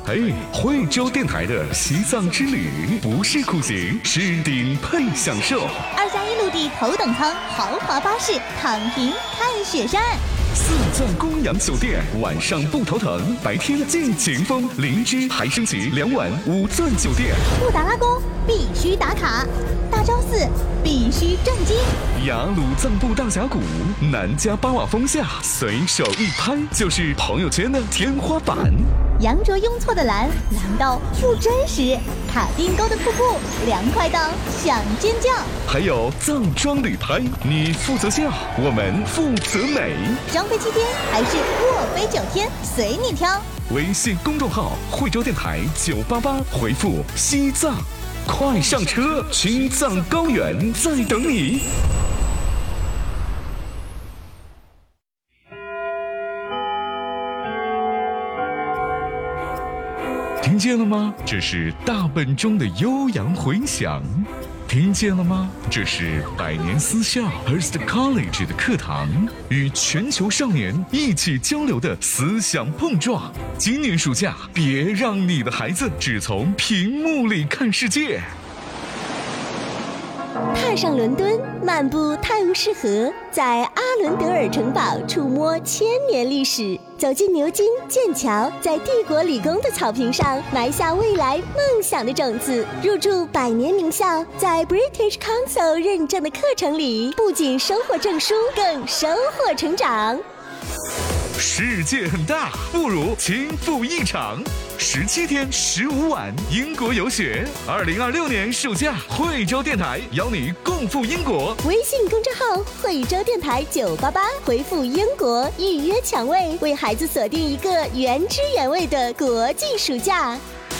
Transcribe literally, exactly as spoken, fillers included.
嘿，惠州电台的西藏之旅不是苦行，是顶配享受。 二加一陆地头等舱豪华巴士，躺平看雪山。 四钻公羊酒店，晚上不头疼，白天尽情疯。灵芝还升级两晚五钻酒店。 布达拉宫必须打卡，大昭寺必须震惊。 雅鲁藏布大峡谷，南迦巴瓦峰下，随手一拍就是朋友圈的天花板。 羊卓雍措的蓝，蓝到不真实；卡丁沟的瀑布，凉快到想尖叫。 还有藏装旅拍，你负责笑，我们负责美。 张飞七天还是卧飞九天，随你挑。 微信公众号惠州电台九八八，回复西藏，快上车，青藏高原在等你。听见了吗？这是大本钟的悠扬回响。听见了吗？这是百年私校 Hearst College 的课堂，与全球少年一起交流的思想碰撞。今年暑假，别让你的孩子只从屏幕里看世界。 踏上伦敦，漫步泰晤士河，在阿伦德尔城堡触摸千年历史，走进牛津、剑桥，在帝国理工的草坪上埋下未来梦想的种子，入驻百年名校，在 British Council 认证的课程里，不仅收获证书，更收获成长。 世界很大，不如轻赴一场。十七天十五晚英国游学，二零二六年暑假，惠州电台邀你共赴英国。 微信公众号惠州电台九八八，回复英国预约抢位，为孩子锁定一个原汁原味的国际暑假。